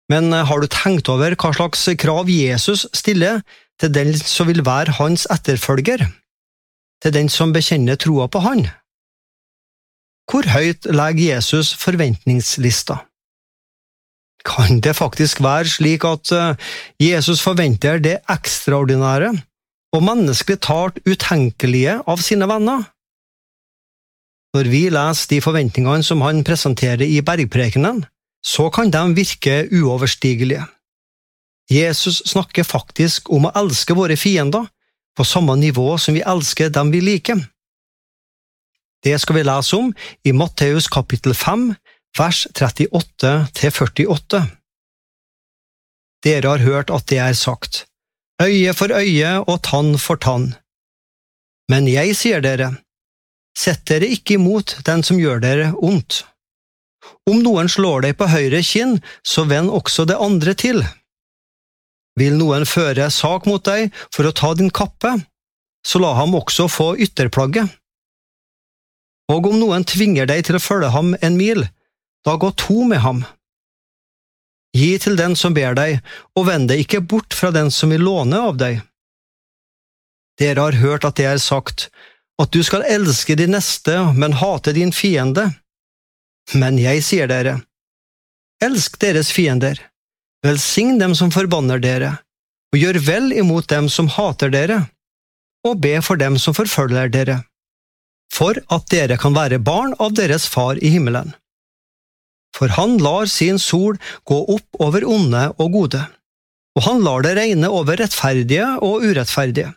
Men har du tenkt over hva slags krav Jesus stiller til den som vil være hans etterfølger? Til den som bekjenner troa på han? Hvor høyt legger Jesus forventningslista? Kan det faktisk være slik at Jesus forventer det ekstraordinære og menneskelig talt utenkelige av sine venner? Når vi leser de forventningene som han presenterer i bergprekenen, så kan de virke uoverstigelige. Jesus snakker faktisk om å elske våre fiender på samme nivå som vi elsker dem vi liker. Det skal vi lese om i Matteus kapittel 5, vers 38-48. Dere har hørt at det er sagt, øye for øye og tann for tann. Men jeg sier dere, sett dere ikke imot den som gjør dere ondt. Om noen slår deg på høyre kinn, så vend også det andre til. Vil noen føre sak mot deg for å ta din kappe, så la ham også få ytterplagget. Og om noen tvinger deg til å følge ham en mil, da gå 2 med ham. Gi til den som ber deg, og vend deg ikke bort fra den som vil låne av deg. Dere har hørt at det er sagt, at du skal elske din neste, men hate din fiende. Men jeg sier dere, elsk deres fiender, velsign dem som forbanner dere, og gjør vel imot dem som hater dere, og be for dem som forfølger dere, for at dere kan være barn av deres far i himmelen. For han lar sin sol gå opp over onde og gode, og han lar det regne over rettferdige og urettferdige.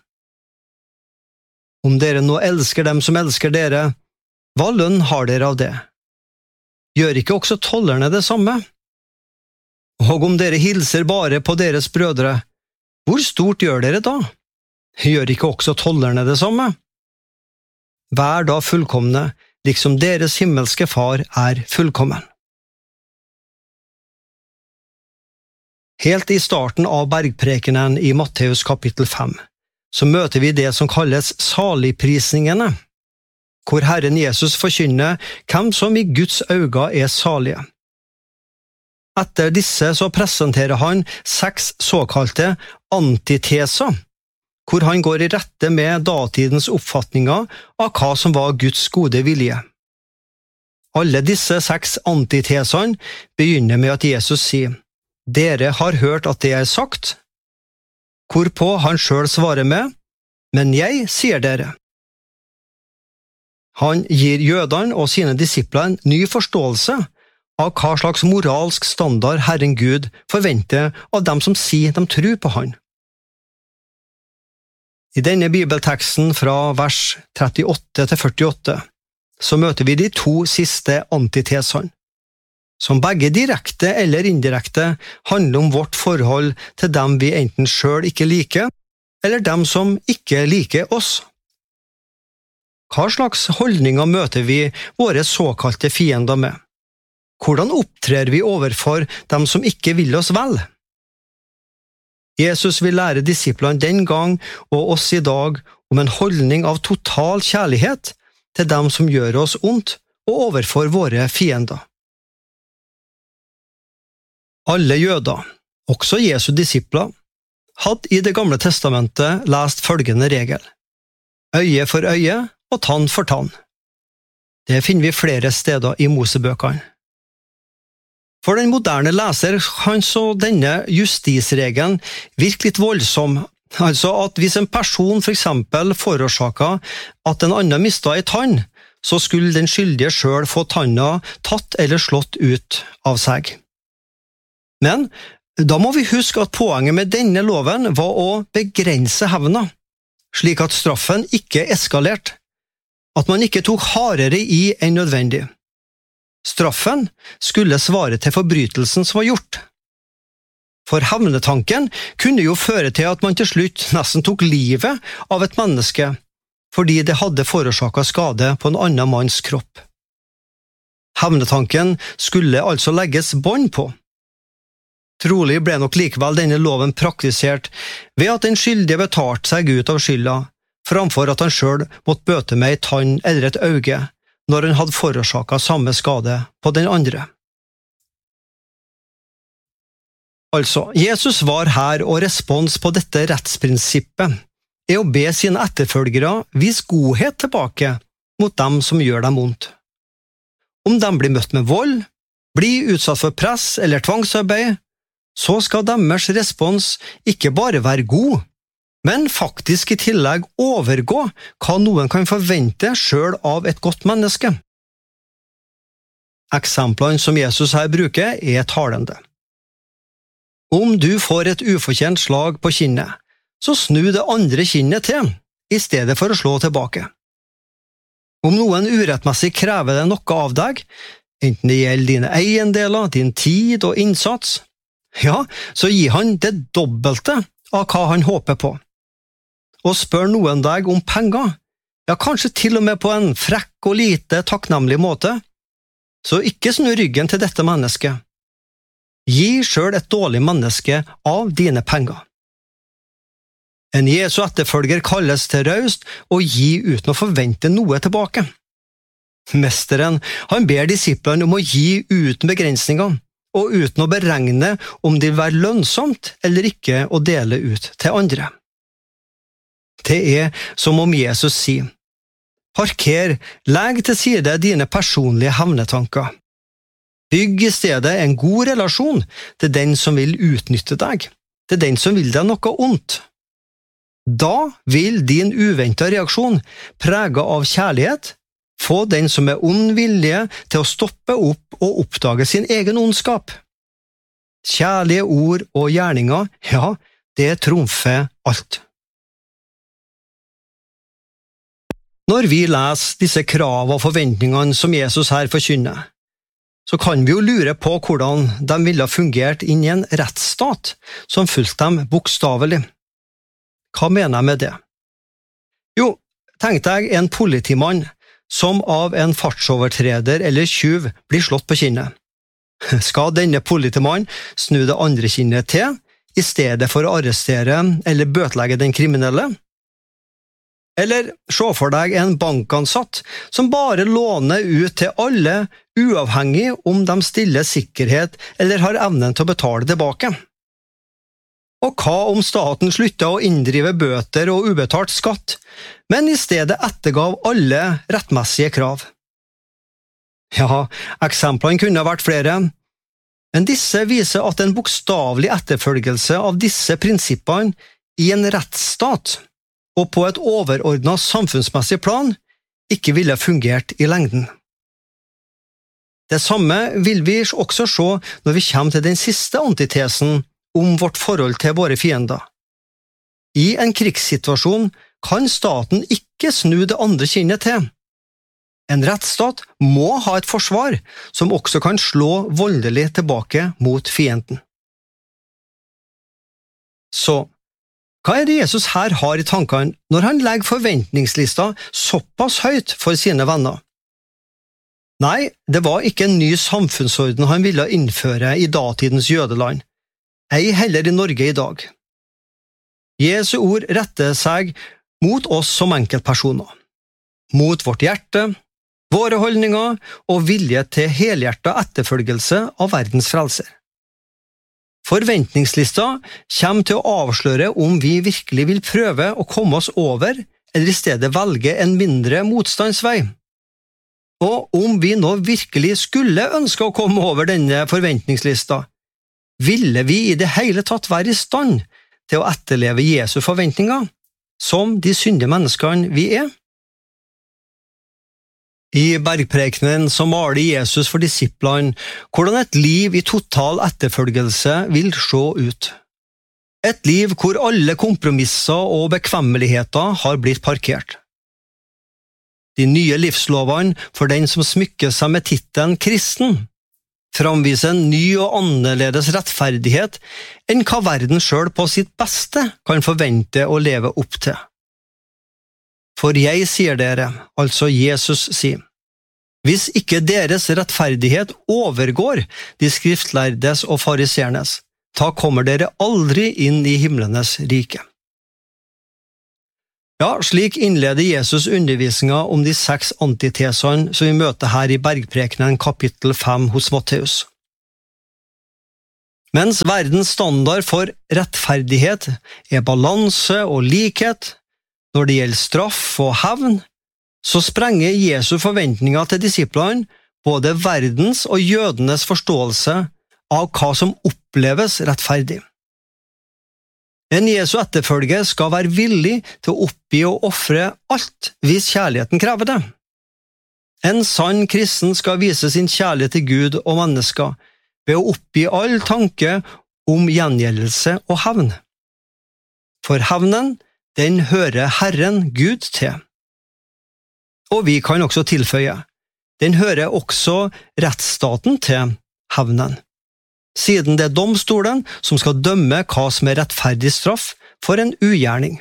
Om dere nå elsker dem som elsker dere, hva lønn har dere av det? Gjør ikke også tollerne det samme? Og om dere hilser bare på deres brødre, hvor stort gjør dere da? Gjør ikke også tollerne det samme? Vær da fullkomne, liksom deres himmelske far er fullkommen. Helt i starten av bergprekenen i Matteus kapittel 5, så møter vi det som kalles saligprisningene, hvor Herren Jesus forkynner hvem som i Guds øyne er salige. Etter disse så presenterer han 6 såkalte antiteser, hvor han går i rette med datidens oppfatninger av hva som var Guds gode vilje. Alle disse 6 antitesene begynner med at Jesus sier, «Dere har hørt at det er sagt», hvorpå han selv svarer med, «Men jeg sier dere». Han gir jødene og sine disipler en ny forståelse av hva slags moralsk standard Herren Gud forventer av dem som sier de tror på han. I denne bibelteksten fra vers 38-48 så møter vi de 2 siste antitesene, som begge direkte eller indirekte handler om vårt forhold til dem vi enten selv ikke liker, eller dem som ikke liker oss. Hva slags holdninger møter vi våre såkalte fiender med? Hvordan opptrer vi overfor dem som ikke vil oss vel? Jesus vil lære disiplene den gang og oss i dag om en holdning av total kjærlighet til dem som gjør oss ondt og overfor våre fiender. Alle jøder, også Jesu disipler, hadde i Det gamle testamentet lest følgende regel: øye for øye og tann for tann. Det finner vi flere steder i Mosebøkene. For den moderne leser kan så denne justisregelen virke litt voldsom, altså at hvis en person for eksempel forårsaket at en annen mistet en tann, så skulle den skyldige selv få tanna tatt eller slått ut av seg. Men da må vi huske at poenget med denne loven var å begrense hevna, slik at straffen ikke eskalerte, at man ikke tok hardere i enn nødvendig. Straffen skulle svare til forbrytelsen som var gjort. For hevnetanken kunne jo føre til at man til slutt nesten tok livet av et menneske, fordi det hadde forårsaket skade på en annen manns kropp. Hevnetanken skulle altså legges bånd på. Trolig ble nok likevel denne loven praktisert ved at den skyldige betalte seg ut av skylda, framfor at han selv måtte bøte med en tann eller et øye, når han hadde forårsaket samme skade på den andre. Altså, Jesus var her, og respons på dette rettsprinsippet er å be sine etterfølgere vise godhet tilbake mot dem som gjør dem ondt. Om de blir møtt med vold, blir utsatt for press eller tvangsarbeid, så skal deres respons ikke bare være god, men faktisk i tillegg overgå hva noen kan forvente selv av et godt menneske. Eksemplene som Jesus her bruker er talende. Om du får et ufortjent slag på kinnet, så snu det andre kinnet til, i stedet for å slå tilbake. Om noen urettmessig krever det noe av deg, enten det gjelder dine eiendeler, din tid og innsats, ja, så gi han det dobbelte av hva han håper på. Og spør noen deg om penger, ja, kanskje til og med på en frekk og lite takknemlig måte, så ikke snu ryggen til dette mennesket. Gi selv et dårlig menneske av dine penger. En Jesu etterfølger kalles til raust og gi uten å forvente noe tilbake. Mesteren, han ber disiplene om å gi uten begrensninger, og uten å beregne om det vil være lønnsomt eller ikke å dele ut til andre. Det er som om Jesus sier, parker, legg til side dine personlige hevnetanker. Bygg i stedet en god relasjon til den som vil utnytte deg, til den som vil deg noe ondt. Da vil din uventet reaksjon, preget av kjærlighet, få den som er ond vilje til å stoppe opp og oppdage sin egen ondskap. Kjærlige ord og gjerninger, ja, det trumfer alt. Når vi leser disse kravene og forventningene som Jesus her forkynner, så kan vi jo lure på hvordan de ville fungert inn i en rettsstat som fulgte dem bokstavelig. Hva mener jeg med det? Jo, tenk deg en politimann som av en fartsovertreder eller tjuv blir slått på kinnet. Skal denne politimannen snu det andre kinnet til, i stedet for å arrestere eller bøtelegge den kriminelle? Eller se for deg en bankansatt som bare låner ut til alle, uavhengig om de stiller sikkerhet eller har evnen til å betale tilbake. Og hva om staten sluttet å inndrive bøter og ubetalt skatt, men i stedet ettergav alle rettmessige krav? Ja, eksemplene kunne vært flere, men disse viser at en bokstavelig etterfølgelse av disse prinsippene i en rettsstat og på et overordnet samfunnsmessig plan ikke ville fungert i lengden. Det samme vil vi også se når vi kommer til den siste antitesen om vårt forhold til våre fiender. I en krigssituasjon kan staten ikke snu det andre kinnet til. En rettsstat må ha et forsvar som også kan slå voldelig tilbake mot fienden. Så, hva er det Jesus her har i tankene når han legger forventningslista såpass høyt for sine venner? Nei, det var ikke en ny samfunnsorden han ville innføre i datidens jødeland, ei heller i Norge i dag. Jesu ord retter seg mot oss som enkeltpersoner, mot vårt hjerte, våre holdninger og vilje til helhjertet etterfølgelse av verdens frelser. Forventningslista kommer til å avsløre om vi virkelig vil prøve å komme oss over, eller i stedet velge en mindre motstandsvei. Og om vi nå virkelig skulle ønske å komme over denne forventningslista, ville vi i det hele tatt være i stand til å etterleve Jesu forventninger, som de syndige menneskene vi er? I bergprekenen så maler Jesus for disiplene hvordan et liv i total etterfølgelse vil se ut. Et liv hvor alle kompromisser og bekvemmeligheter har blitt parkert. De nye livslovene for den som smykker seg med titelen kristen, framviser en ny og annerledes rettferdighet enn hva verden selv på sitt beste kan forvente å leve opp til. For jeg sier dere, altså Jesus sier, hvis ikke deres rettferdighet overgår de skriftlærdes og fariseernes, da kommer dere aldri inn i himlenes rike. Ja, slik innleder Jesus undervisningen om de 6 antitesene som vi møter her i Bergprekenen kapittel 5 hos Matteus. Mens verdens standard for rettferdighet balanse og likhet, når det gjelder straff og hevn, så sprenger Jesu forventninger til disiplene både verdens og jødenes forståelse av hva som oppleves rettferdig. En Jesu etterfølger skal være villig til å oppgi og offre alt hvis kjærligheten krever det. En sann kristen skal vise sin kjærlighet til Gud og mennesker ved å oppgi all tanke om gjengjeldelse og hevn. For hevnen, den hører Herren Gud til. Og vi kan også tilføye, den hører også rettsstaten til hevnen, siden det domstolen som skal dømme hva som rettferdig straff for en ugjerning.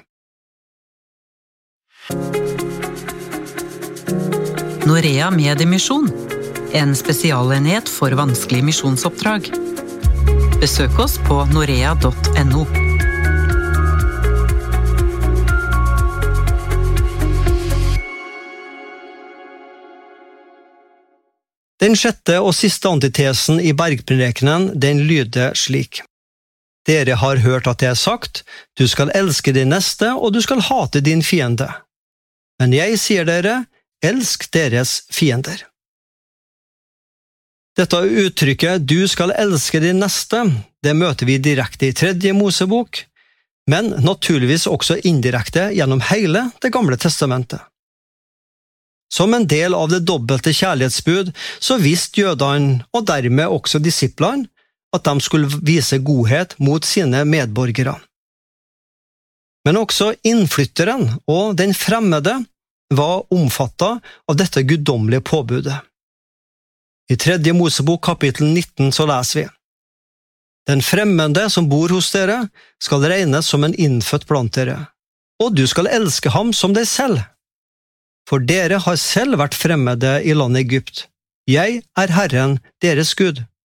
Norea Mediemisjon, en spesialenhet for vanskelige misjonsoppdrag. Besøk oss på norea.no. Den sjette og siste antitesen i bergprekenen, den lyder slik. Dere har hørt at det sagt, du skal elske din neste, og du skal hate din fiende. Men jeg sier dere, elsk deres fiender. Dette uttrykket, du skal elske din neste, det møter vi direkte i 3. Mosebok, men naturligvis også indirekte gjennom hele det gamle testamentet. Som en del av det dobbelte kjærlighetsbud, så visste jødene, og dermed også disiplene, at de skulle vise godhet mot sine medborgere. Men også innflytteren og den fremmede var omfattet av dette guddommelige påbudet. I 3. Mosebok kapittel 19 så leser vi: Den fremmede som bor hos dere skal regnes som en innfødt blant dere, og du skal elske ham som deg selv. For dere har selv vært fremmede i landet Egypt. Jeg Herren, deres Gud.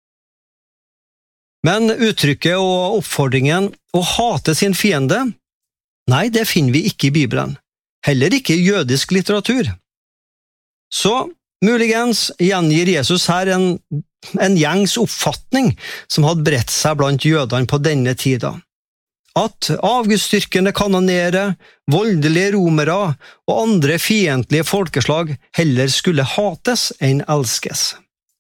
Men uttrykket og oppfordringen å hate sin fiende, nei, det finner vi ikke i Bibelen, heller ikke i jødisk litteratur. Så muligens gjengir Jesus her en gjengs oppfatning som hadde bredt seg blant jødene på denne tida. At avgudsdyrkende kanonere, voldelige romere og andre fiendtlige folkeslag heller skulle hates enn elskes.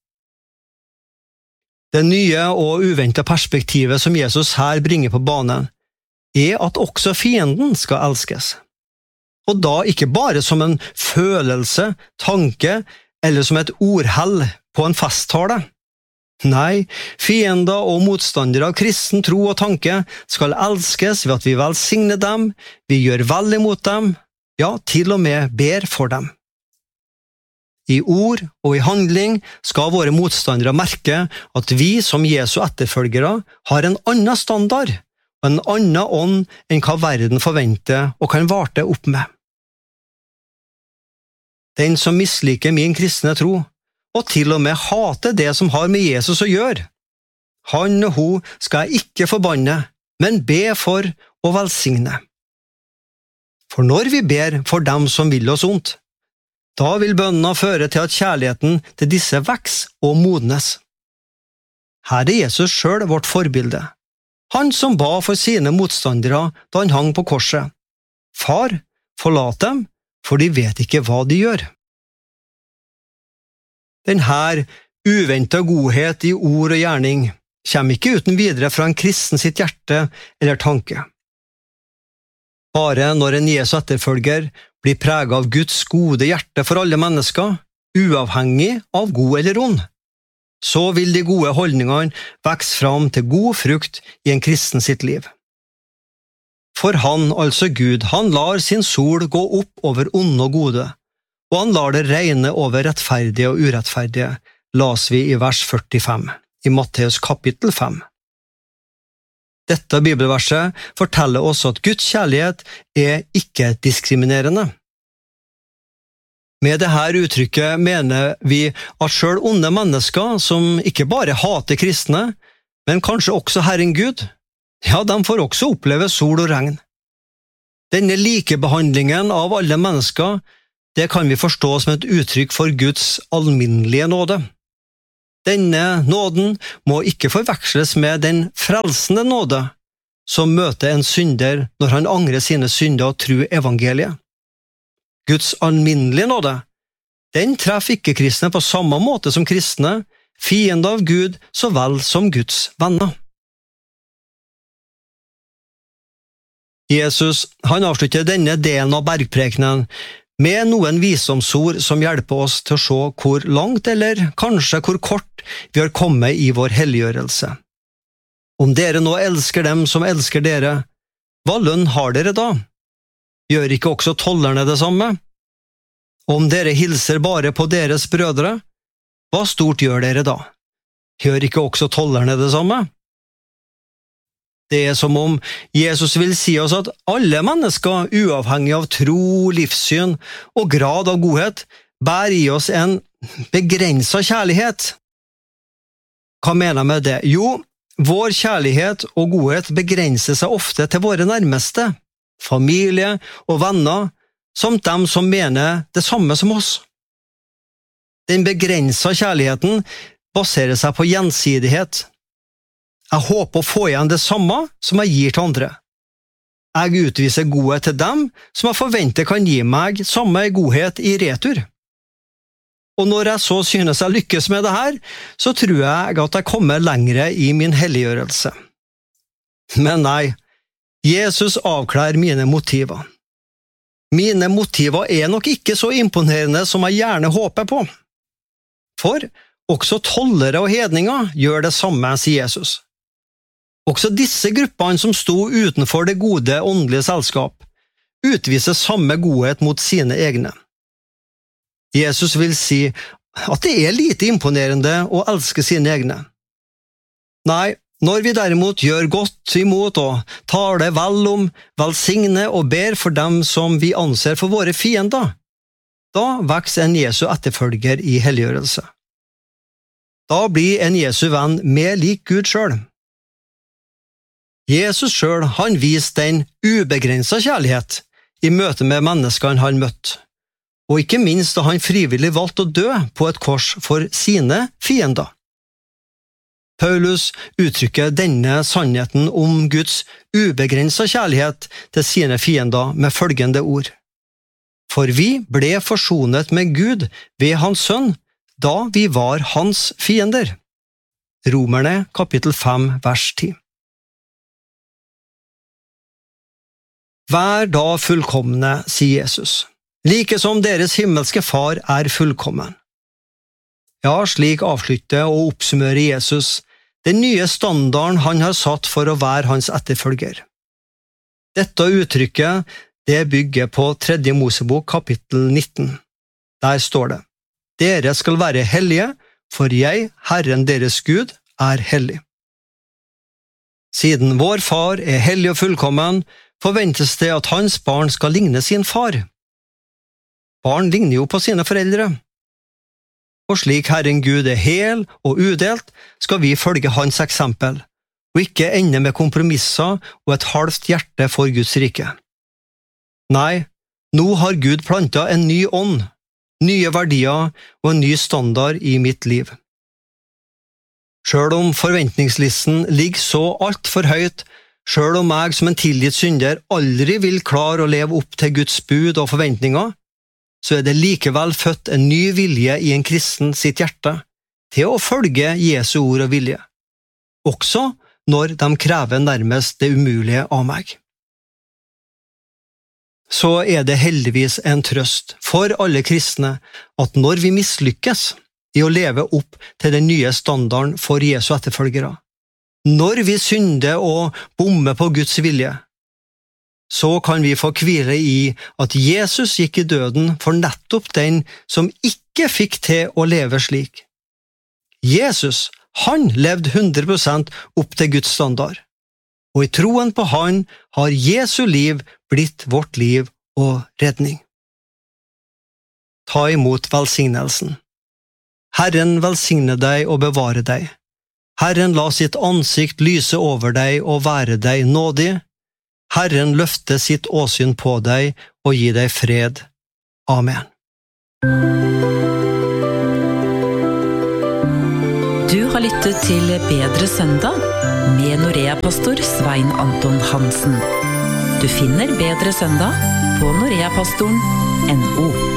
Det nye og uventede perspektivet som Jesus her bringer på banen, at også fienden skal elskes. Og da ikke bare som en følelse, tanke eller som et ordhell på en festtale. Nei, fiender og motstandere av kristen tro og tanke skal elskes ved at vi velsigner dem, vi gjør vel imot dem, ja, til og med ber for dem. I ord og i handling skal våre motstandere merke at vi som Jesu etterfølgere har en annen standard og en annen ånd enn hva verden forventer og kan varte opp med. Den som misliker min kristne tro, og til og med hate det som har med Jesus å gjøre. Han og hun skal jeg ikke forbanne, men be for og velsigne. For når vi ber for dem som vil oss ondt, da vil bønnene føre til at kjærligheten til disse vokser og modnes. Her Jesus selv vårt forbilde, han som ba for sine motstandere da han hang på korset. Far, forlat dem, for de vet ikke hva de gjør. Denne uventede godhet i ord og gjerning kommer ikke uten videre fra en kristen sitt hjerte eller tanke. Bare når en Jesu etterfølger blir preget av Guds gode hjerte for alle mennesker, uavhengig av god eller ond, så vil de gode holdningene vokse fram til god frukt i en kristen sitt liv. For han, altså Gud, han lar sin sol gå opp over onde og gode, og han lar det regne over rettferdige og urettferdige, las vi i vers 45, i Matteus kapittel 5. Dette bibelverset forteller oss at Guds kjærlighet ikke diskriminerende. Med dette uttrykket mener vi at selv onde mennesker som ikke bare hater kristne, men kanskje også Herren Gud, ja, de får også oppleve sol og regn. Denne likebehandlingen av alle mennesker, det kan vi forstå som et uttrykk for Guds alminnelige nåde. Denne nåden må ikke forveksles med den frelsende nåde, som møter en synder når han angrer sine synder og tror evangeliet. Guds alminnelige nåde, den treffer ikke kristne på samme måte som kristne, fiender av Gud så vel som Guds venner. Jesus, han avslutter denne delen av bergprekenen med noen visdomsord som hjelper oss til å se hvor langt eller kanskje hvor kort vi har kommet i vår helliggjørelse. Om dere nå elsker dem som elsker dere, hva lønn har dere da? Gjør ikke også tollerne det samme? Om dere hilser bare på deres brødre, hva stort gjør dere da? Gjør ikke også tollerne det samme? Det er som om Jesus vil si oss at alle mennesker, uavhengig av tro, livssyn og grad av godhet, bærer i oss en begrenset kjærlighet. Hva mener jeg med det? Jo, vår kjærlighet og godhet begrenser seg ofte til våre nærmeste, familie og venner, samt dem som mener det samme som oss. Den begrensede kjærligheten baserer seg på gjensidighet. Jeg håper å få igjen det samme som jeg gir til andre. Jeg utviser godhet til dem som jeg forventer kan gi meg samme godhet i retur. Og når jeg så synes jeg lykkes med det her, så tror jeg at jeg kommer lengre i min helliggjørelse. Men nei, Jesus avklær mine motiver. Mine motiver er nok ikke så imponerende som jeg gjerne håper på. For også tollere og hedninger gjør det samme, sier Jesus. Også disse gruppene som sto utenfor det gode åndelige selskap, utviser samme godhet mot sine egne. Jesus vil si at det er lite imponerende å elske sine egne. Nei, når vi derimot gjør godt imot og taler vel om, velsigner og ber for dem som vi anser for våre fiender, da vokser en Jesu etterfølger i helliggjørelse. Da blir en Jesu venn mer lik Gud selv. Jesus selv, han viste den ubegrenset kjærlighet i møte med menneskene han møtte, og ikke minst da han frivillig valgte å dø på et kors for sine fiender. Paulus uttrykker denne sannheten om Guds ubegrenset kjærlighet til sine fiender med følgende ord. For vi ble forsonet med Gud ved hans sønn, da vi var hans fiender. Romerne kapittel 5, vers 10. Vær da fullkomne, sier Jesus, like som deres himmelske far er fullkommen. Ja, slik avslutter og oppsummerer Jesus den nye standarden han har satt for å være hans etterfølger. Dette uttrykket det bygger på 3. Mosebok kapittel 19. Der står det, dere skal være hellige, for jeg, Herren deres Gud, er hellig. Siden vår far er hellig og fullkommen, forventes det at hans barn skal ligne sin far. Barn ligner jo på sine foreldre. Og slik Herren Gud er hel og udelt, skal vi følge hans eksempel, og ikke ende med kompromisser og et halvt hjerte for Guds rike. Nei, nå har Gud plantet en ny ånd, nye verdier og en ny standard i mitt liv. Selv om forventningslisten ligger så alt for høyt, selv om jeg som en tilgitt synder aldri vil klare å leve opp til Guds bud og forventninger, så er det likevel født en ny vilje i en kristen sitt hjerte til å følge Jesu ord og vilje, også når de krever nærmest det umulige av meg. Så er det heldigvis en trøst for alle kristne at når vi mislykkes i å leve opp til den nye standarden for Jesu etterfølgere, når vi synder og bommer på Guds vilje, så kan vi få hvile i at Jesus gikk i døden for nettopp den som ikke fikk til å leve slik. Jesus, han levde 100% opp til Guds standard, og i troen på han har Jesu liv blitt vårt liv og redning. Ta imot velsignelsen. Herren velsigne deg og bevare deg. Herren la sitt ansikt lyse over deg og være deg nådig. Herren løfte sitt åsyn på deg og gi deg fred. Amen. har lyttet til Bedre søndag med Norea-pastor Svein Anton Hansen. Du finner Bedre søndag på noreapastoren.no.